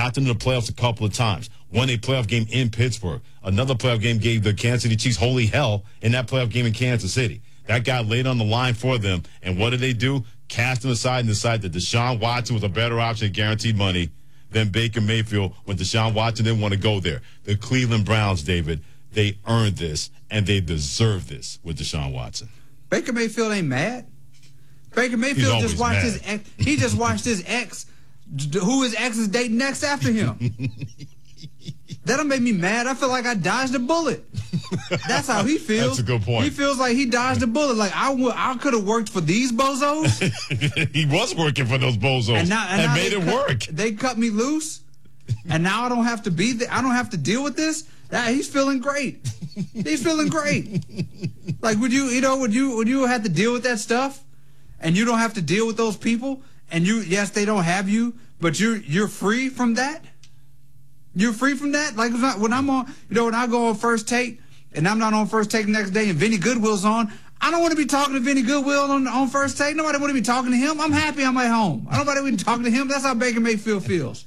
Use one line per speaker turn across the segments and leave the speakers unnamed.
got them to the playoffs a couple of times. Won a playoff game in Pittsburgh. Another playoff game gave the Kansas City Chiefs holy hell in that playoff game in Kansas City. That guy laid on the line for them. And what did they do? Cast him aside and decide that Deshaun Watson was a better option at guaranteed money than Baker Mayfield when Deshaun Watson didn't want to go there. The Cleveland Browns, David, they earned this, and they deserve this with Deshaun Watson.
Baker Mayfield ain't mad. Baker Mayfield just watched his ex. He just watched his ex, who his ex is dating next after him. That'll make me mad. I feel like I dodged a bullet. That's how he feels.
That's a good point.
He feels like he dodged a bullet. Like I could have worked for these bozos.
He was working for those bozos and made it work.
They cut me loose, and now I don't have to be there. I don't have to deal with this. He's feeling great. He's feeling great. Like would you have to deal with that stuff, and you don't have to deal with those people, and yes they don't have you, but you're free from that. You're free from that? Like when I'm on, when I go on First Take and I'm not on First Take the next day and Vinny Goodwill's on, I don't want to be talking to Vinny Goodwill on First Take. Nobody want to be talking to him. I'm happy I'm at home. Nobody want to be talking to him. That's how Baker Mayfield feels.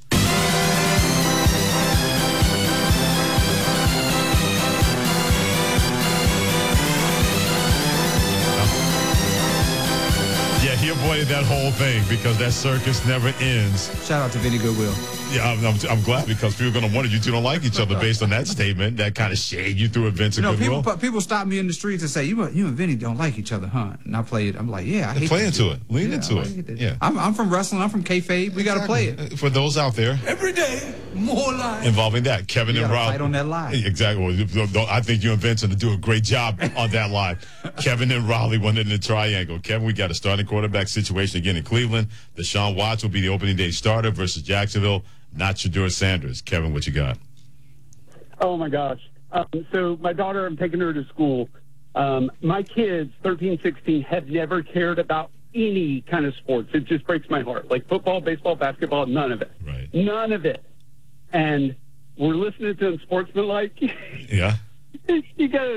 Yeah, he avoided that whole thing because that circus never ends.
Shout out to Vinny Goodwill.
Yeah, I'm glad because people are going to wonder you two don't like each other based on that statement, that kind of shade you threw at Vince and Goodwill.
People stop me in the streets and say, you and Vinny don't like each other, huh? And I play it. I'm like, yeah, I hate
play into it. Lean into it. Yeah.
I'm from wrestling. I'm from kayfabe. We got to play it.
For those out there.
Every day, more lies.
Involving that. Kevin and Raleigh.
Fight on that lie.
Exactly. I think you and Vince are going to do a great job on that lie. Kevin and Raleigh went in the triangle. Kevin, we got a starting quarterback situation again in Cleveland. Deshaun Watson will be the opening day starter versus Jacksonville. Not Shedeur Sanders. Kevin, what you got?
Oh, my gosh. So my daughter, I'm taking her to school. My kids, 13, 16, have never cared about any kind of sports. It just breaks my heart. Like football, baseball, basketball, none of it.
Right.
None of it. And we're listening to them sportsmanlike.
Yeah.
He goes,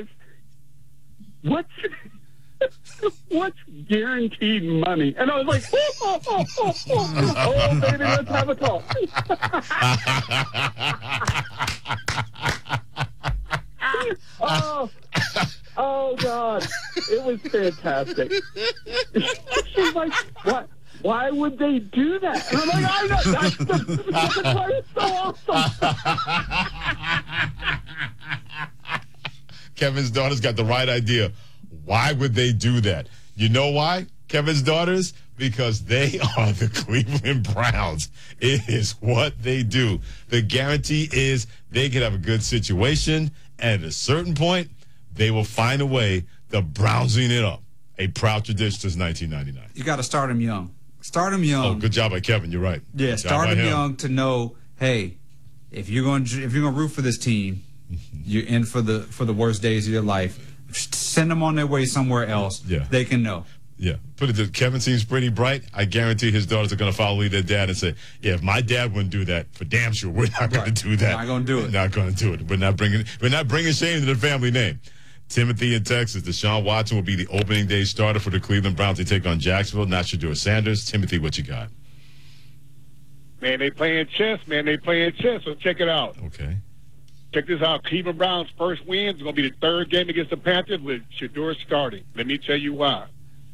what's guaranteed money? And I was like, oh, baby, let's have a talk. Oh, God. It was fantastic. She's like, what? Why would they do that? And I'm like, I know. That's why it's so awesome.
Kevin's daughter's got the right idea. Why would they do that? You know why, Kevin's daughters? Because they are the Cleveland Browns. It is what they do. The guarantee is they can have a good situation, and at a certain point, they will find a way to Brownsing it up. A proud tradition since 1999.
You got to start them young. Start them young.
Oh, good job by Kevin. You're right.
Yeah, start them young to know, hey, if you're going to root for this team, you're in for the worst days of your life. Send them on their way somewhere else. Yeah. They can know.
Yeah. Put it this, Kevin seems pretty bright. I guarantee his daughters are going to follow their dad and say, yeah, if my dad wouldn't do that, for damn sure, we're not going to do that.
We're not going to do it.
Not going to do it. We're not bringing shame to the family name. Timothy in Texas. Deshaun Watson will be the opening day starter for the Cleveland Browns. They take on Jacksonville. Not Shedeur Sanders. Timothy, what you got?
Man, they playing chess, So check it out.
Okay.
Check this out. Cleveland Browns' first win is going to be the third game against the Panthers with Shedeur starting. Let me tell you why.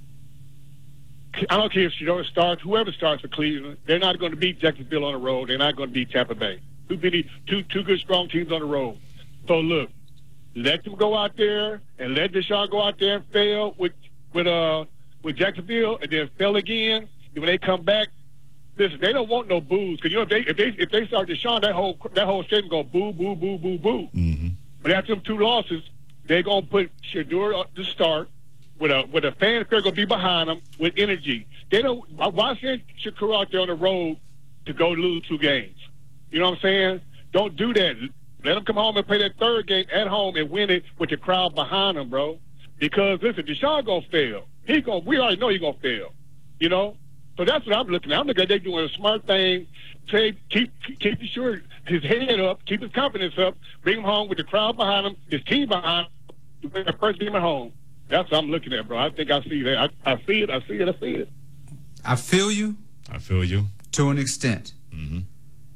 I don't care if Shedeur starts, whoever starts for Cleveland, they're not going to beat Jacksonville on the road. They're not going to beat Tampa Bay. Two good, strong teams on the road. So, look, let them go out there and let Deshaun go out there and fail with Jacksonville and then fail again. And when they come back, listen, they don't want no boos because if they start Deshaun, that whole stadium go boo, boo, boo, boo, boo.
Mm-hmm.
But after them two losses, they're gonna put Shedeur to start with a fanfare gonna be behind them with energy. They don't. Why send Shedeur out there on the road to go lose two games? You know what I'm saying? Don't do that. Let them come home and play that third game at home and win it with the crowd behind them, bro. Because listen, Deshaun gonna fail. We already know he's gonna fail. You know. So that's what I'm looking at. I'm looking at they doing a smart thing. Keep sure his head up, keep his confidence up, bring him home with the crowd behind him, his team behind him, win the first game at home. That's what I'm looking at, bro. I think I see that. I see it.
I feel you.
I feel you.
To an extent.
Mm-hmm.